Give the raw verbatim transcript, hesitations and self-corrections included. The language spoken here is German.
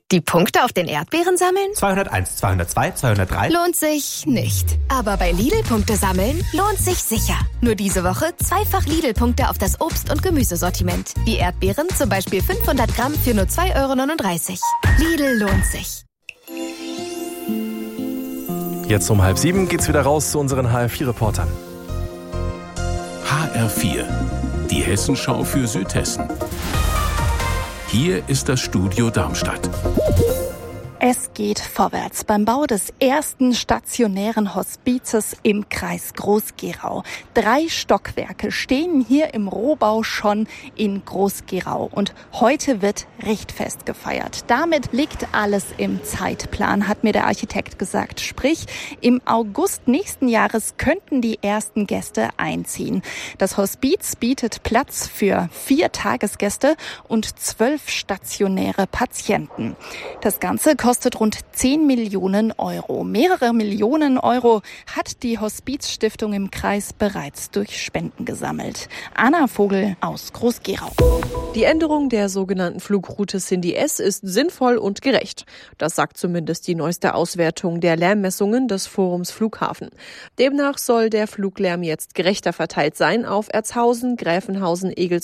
Die Punkte auf den Erdbeeren sammeln? zweihunderteins, zweihundertzwei, zweihundertdrei. Lohnt sich nicht. Aber bei Lidl-Punkte sammeln lohnt sich sicher. Nur diese Woche zweifach Lidl-Punkte auf das Obst- und Gemüsesortiment. Wie Erdbeeren, zum Beispiel fünfhundert Gramm für nur zwei Euro neununddreißig. Lidl lohnt sich. Jetzt um halb sieben geht's wieder raus zu unseren H R vier Reportern. H R vier, die Hessenschau für Südhessen. Hier ist das Studio Darmstadt. Es geht vorwärts beim Bau des ersten stationären Hospizes im Kreis Groß-Gerau. Drei Stockwerke stehen hier im Rohbau schon in Groß-Gerau. Und heute wird Richtfest gefeiert. Damit liegt alles im Zeitplan, hat mir der Architekt gesagt. Sprich, im August nächsten Jahres könnten die ersten Gäste einziehen. Das Hospiz bietet Platz für vier Tagesgäste und zwölf stationäre Patienten. Das Ganze kostet rund zehn Millionen Euro. Mehrere Millionen Euro hat die Hospizstiftung im Kreis bereits durch Spenden gesammelt. Anna Vogel aus Groß-Gerau. Die Änderung der sogenannten Flugroute Cindy S ist sinnvoll und gerecht. Das sagt zumindest die neueste Auswertung der Lärmmessungen des Forums Flughafen. Demnach soll der Fluglärm jetzt gerechter verteilt sein auf Erzhausen, Gräfenhausen, Egelsberg